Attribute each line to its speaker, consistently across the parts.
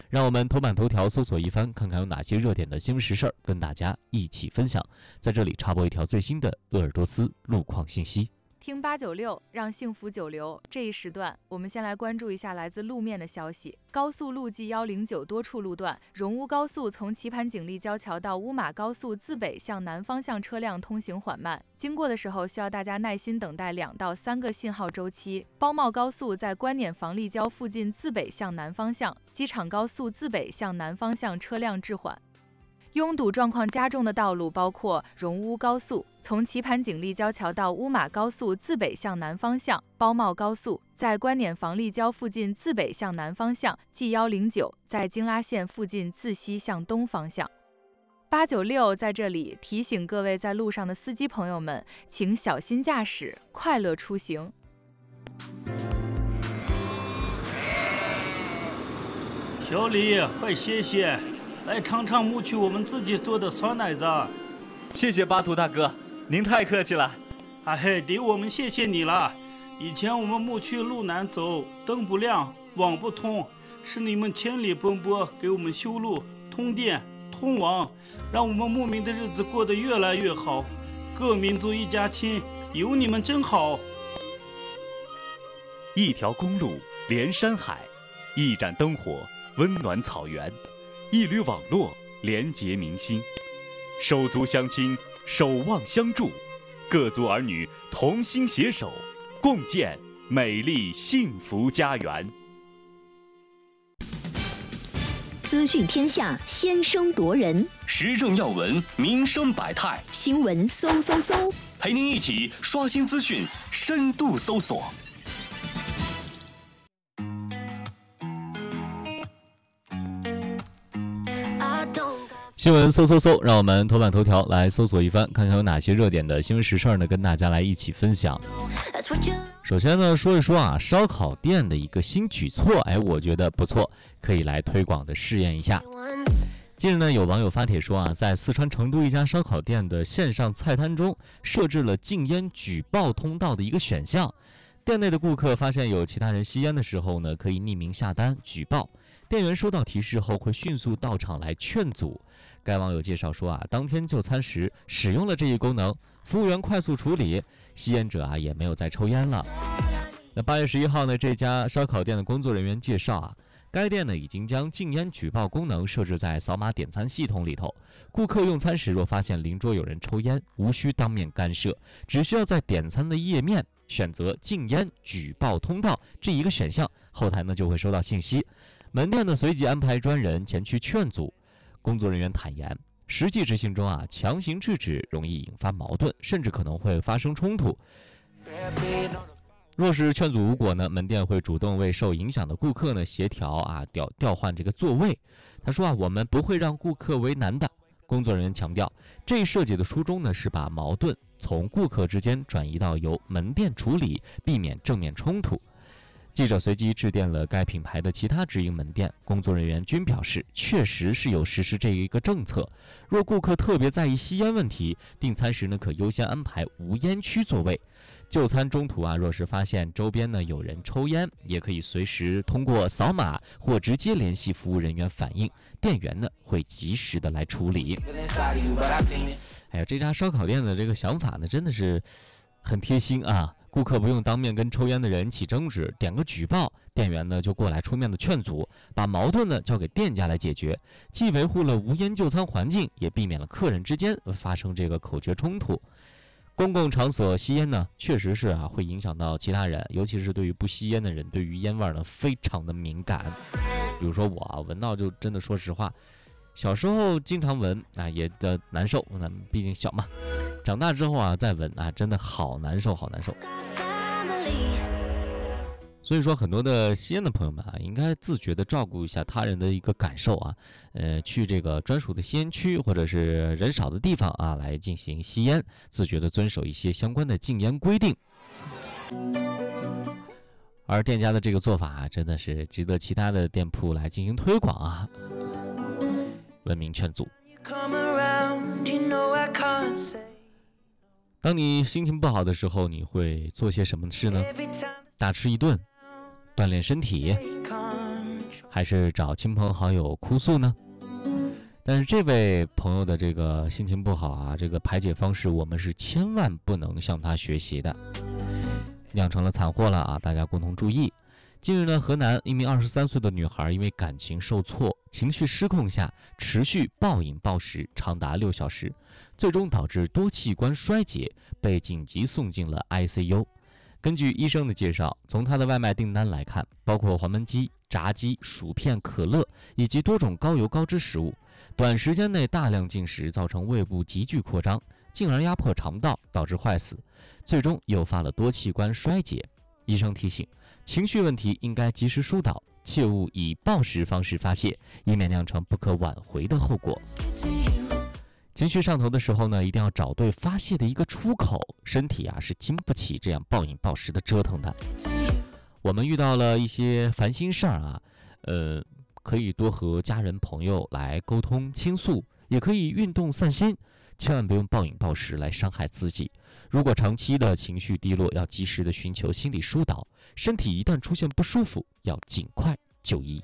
Speaker 1: 让我们头版头条搜索一番，看看有哪些热点的新闻时事跟大家一起分享。在这里插播一条最新的鄂尔多斯路况信息。
Speaker 2: 听896，让幸福久留。这一时段，我们先来关注一下来自路面的消息。高速路 G109多处路段，荣乌高速从棋盘锦立交桥到乌马高速自北向南方向车辆通行缓慢，经过的时候需要大家耐心等待2到3个信号周期。包茂高速在观碾房立交附近自北向南方向，机场高速自北向南方向车辆滞缓。拥堵状况加重的道路包括荣乌高速从棋盘锦立交桥到乌马高速自北向南方向，包茂高速在观碾房立交附近自北向南方向，G109在京拉线附近自西向东方向。896在这里提醒各位在路上的司机朋友们，请小心驾驶，快乐出行。
Speaker 3: 小李，快歇歇，来尝尝牧区我们自己做的酸奶子。
Speaker 4: 谢谢巴图大哥，您太客气了。
Speaker 3: 哎嘿，得我们谢谢你了。以前我们牧区路难走，灯不亮，网不通，是你们千里奔波给我们修路、通电、通网，让我们牧民的日子过得越来越好。各民族一家亲，有你们真好。
Speaker 4: 一条公路连山海，一盏灯火温暖草原，一缕网络连结民心，手足相亲，守望相助，各族儿女同心携手，共建美丽幸福家园。
Speaker 5: 资讯天下，先声夺人；
Speaker 6: 时政要闻，民生百态；
Speaker 5: 新闻搜搜搜，
Speaker 6: 陪您一起刷新资讯，深度搜索。
Speaker 1: 新闻搜搜搜，让我们头版头条来搜索一番，看看有哪些热点的新闻时事呢，跟大家来一起分享。首先呢，说一说啊，烧烤店的一个新举措，我觉得不错，可以来推广的试验一下。近日呢，有网友发帖说啊，在四川成都一家烧烤店的线上菜单中设置了禁烟举报通道的一个选项，店内的顾客发现有其他人吸烟的时候呢，可以匿名下单举报，店员收到提示后会迅速到场来劝阻。该网友介绍说啊，当天就餐时使用了这一功能，服务员快速处理，吸烟者啊也没有再抽烟了。那8月11号呢，这家烧烤店的工作人员介绍啊，该店呢已经将禁烟举报功能设置在扫码点餐系统里头，顾客用餐时若发现邻桌有人抽烟，无需当面干涉，只需要在点餐的页面选择禁烟举报通道这一个选项，后台呢就会收到信息，门店呢随即安排专人前去劝阻。工作人员坦言，实际执行中啊，强行制止容易引发矛盾，甚至可能会发生冲突。若是劝阻无果呢，门店会主动为受影响的顾客呢协调啊调换这个座位。他说啊，我们不会让顾客为难的。工作人员强调，这一设计的初衷呢是把矛盾从顾客之间转移到由门店处理，避免正面冲突。记者随即致电了该品牌的其他直营门店，工作人员均表示，确实是有实施这一个政策。若顾客特别在意吸烟问题，订餐时呢可优先安排无烟区座位。就餐中途啊，若是发现周边呢有人抽烟，也可以随时通过扫码或直接联系服务人员反映，店员呢会及时的来处理。哎呀，这家烧烤店的这个想法呢，真的是很贴心啊。顾客不用当面跟抽烟的人起争执，点个举报，店员呢就过来出面的劝阻，把矛盾呢交给店家来解决，既维护了无烟就餐环境，也避免了客人之间发生这个口角冲突。公共场所吸烟呢，确实是会影响到其他人，尤其是对于不吸烟的人，对于烟味呢非常的敏感。比如说我闻到就真的说实话，小时候经常闻也的难受，那毕竟小嘛。长大之后再闻真的好难受，好难受。所以说，很多的吸烟的朋友们应该自觉的照顾一下他人的一个感受去这个专属的吸烟区或者是人少的地方来进行吸烟，自觉的遵守一些相关的禁烟规定。而店家的这个做法真的是值得其他的店铺来进行推广文明劝阻。当你心情不好的时候，你会做些什么事呢？大吃一顿，锻炼身体， 还是找亲朋好友哭诉呢？但是这位朋友的这个心情不好啊，这个排解方式我们是千万不能向他学习的，酿成了惨祸了啊！大家共同注意。近日呢，河南一名23岁的女孩因为感情受挫，情绪失控下持续暴饮暴食长达6小时，最终导致多器官衰竭，被紧急送进了 ICU。根据医生的介绍，从她的外卖订单来看，包括黄焖鸡、炸鸡、薯片、可乐以及多种高油高脂食物，短时间内大量进食造成胃部急剧扩张，进而压迫肠道，导致坏死，最终诱发了多器官衰竭。医生提醒，情绪问题应该及时疏导，切勿以暴食方式发泄，以免酿成不可挽回的后果。情绪上头的时候呢，一定要找对发泄的一个出口，身体啊是经不起这样暴饮暴食的折腾的。我们遇到了一些烦心事儿啊，可以多和家人朋友来沟通倾诉，也可以运动散心，千万不用暴饮暴食来伤害自己。如果长期的情绪低落，要及时的寻求心理疏导，身体一旦出现不舒服，要尽快就医。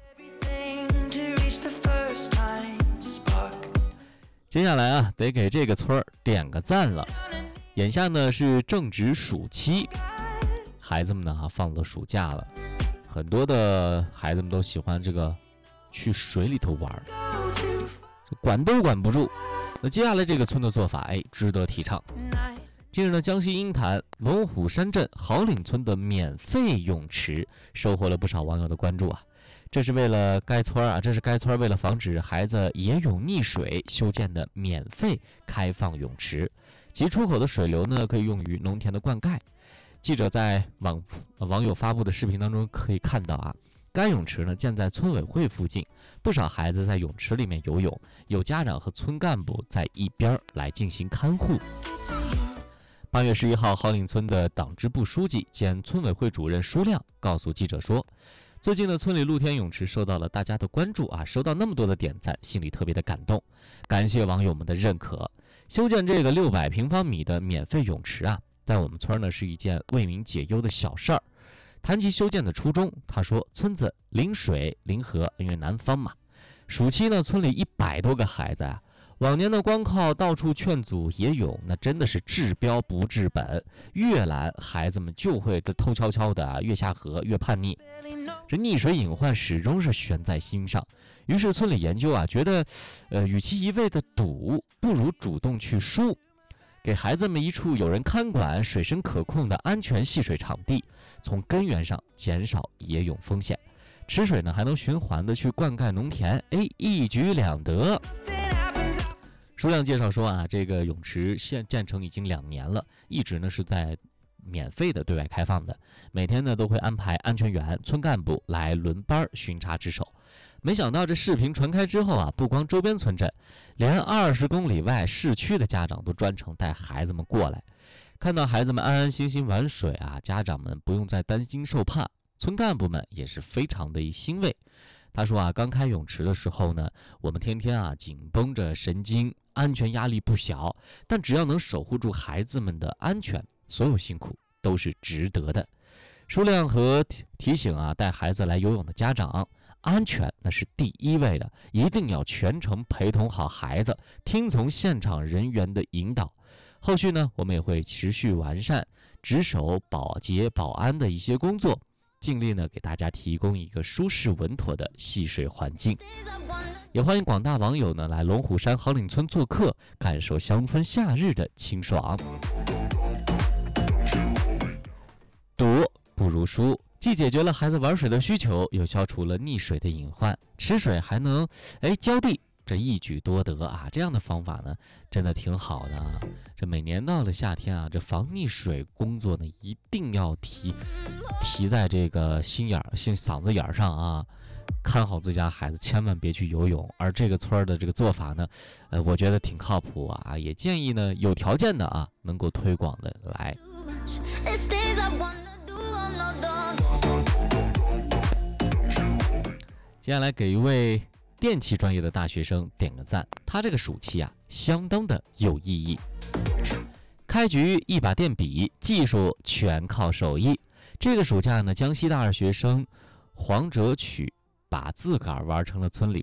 Speaker 1: 接下来啊，得给这个村儿点个赞了。眼下呢是正值暑期，孩子们呢放了暑假了，很多的孩子们都喜欢这个去水里头玩，管都管不住。那接下来这个村的做法，值得提倡。近日呢，江西鹰潭龙虎山镇好岭村的免费泳池收获了不少网友的关注啊。这是该村为了防止孩子野泳溺水修建的免费开放泳池，其出口的水流呢可以用于农田的灌溉。记者在网友发布的视频当中可以看到啊，该泳池呢建在村委会附近，不少孩子在泳池里面游泳，有家长和村干部在一边来进行看护。8月11号，好岭村的党支部书记兼村委会主任舒亮告诉记者说，最近的村里露天泳池受到了大家的关注啊，收到那么多的点赞，心里特别的感动，感谢网友们的认可。修建这个600平方米的免费泳池啊，在我们村呢是一件为民解忧的小事儿。谈及修建的初衷，他说村子临水临河，因为南方嘛，暑期呢村里100多个孩子啊，往年的光靠到处劝阻野泳，那真的是治标不治本，越拦孩子们就会偷悄悄的越下河越叛逆，这溺水隐患始终是悬在心上。于是村里研究啊，觉得与其一味的堵，不如主动去疏，给孩子们一处有人看管、水深可控的安全戏水场地，从根源上减少野泳风险。池水呢还能循环的去灌溉农田，一举两得。舒亮介绍说啊，这个泳池建成已经2年了，一直呢是在免费的对外开放的，每天呢都会安排安全员、村干部来轮班巡查值守。没想到这视频传开之后啊，不光周边村镇，连20公里外市区的家长都专程带孩子们过来。看到孩子们安安心心玩水啊，家长们不用再担心受怕，村干部们也是非常的欣慰。他说啊，刚开泳池的时候呢，我们天天啊紧绷着神经，安全压力不小，但只要能守护住孩子们的安全，所有辛苦都是值得的。舒亮和提醒啊，带孩子来游泳的家长，安全那是第一位的，一定要全程陪同好孩子，听从现场人员的引导。后续呢，我们也会持续完善值守、保洁、保安的一些工作，尽力呢给大家提供一个舒适稳妥的戏水环境。也欢迎广大网友呢来龙虎山好岭村做客，感受乡村夏日的清爽。堵不如疏，既解决了孩子玩水的需求，又消除了溺水的隐患，池水还能浇地，这一举多得啊！这样的方法呢，真的挺好的啊。这每年到了夏天啊，这防溺水工作呢，一定要提在这个嗓子眼上啊。看好自家孩子，千万别去游泳。而这个村的这个做法呢，我觉得挺靠谱啊，也建议呢有条件的啊，能够推广的来。接下来给一位电气专业的大学生点个赞，他这个暑期啊，相当的有意义。开局一把电笔，技术全靠手艺。这个暑假呢，江西大二学生黄哲曲把自个儿玩成了村里